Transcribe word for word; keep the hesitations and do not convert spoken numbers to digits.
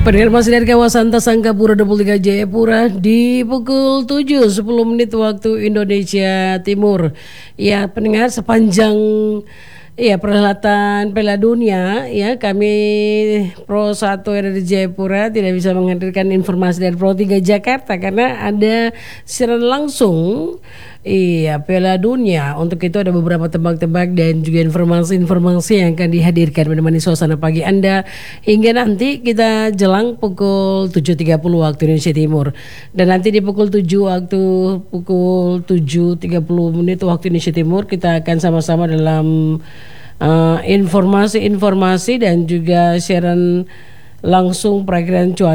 Pendengar masih dari kawasan Tasangkapura dua puluh tiga Jayapura di pukul tujuh sepuluh menit waktu Indonesia Timur. Ya, pendengar, sepanjang ya perhelatan Piala Dunia ya, kami Pro satu yang ada di Jayapura tidak bisa menghadirkan informasi dari Pro tiga Jakarta karena ada siaran langsung iya Piala Dunia. Untuk itu ada beberapa tebak-tebak dan juga informasi-informasi yang akan dihadirkan menemani suasana pagi Anda hingga nanti kita jelang pukul tujuh tiga puluh waktu Indonesia Timur. Dan nanti di pukul tujuh waktu pukul tujuh tiga puluh menit waktu Indonesia Timur kita akan sama-sama dalam uh, informasi-informasi dan juga siaran langsung perakiraan cuaca